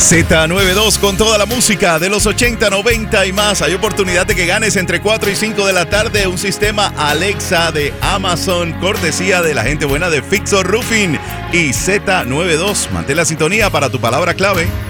Z92 con toda la música de los 80, 90 y más. Hay oportunidad de que ganes entre 4 y 5 de la tarde un sistema Alexa de Amazon, cortesía de la gente buena de Fixo Roofing y Z92. Mantén la sintonía para tu palabra clave.